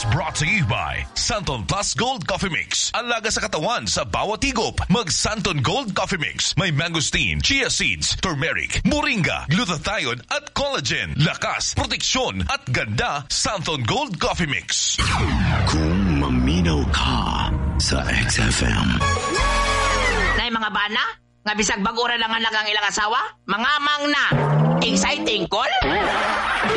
is brought to you by Santon Plus Gold Coffee Mix. Alaga sa katawan sa bawat higop. Mag Santon Gold Coffee Mix. May mangosteen, chia seeds, turmeric, moringa, glutathione at collagen. Lakas, proteksyon at ganda. Santon Gold Coffee Mix. Kung maminaw ka sa XFM. Nay mga bana, nga bisag bagura lang ang ilang asawa, mga mang na. Exciting call?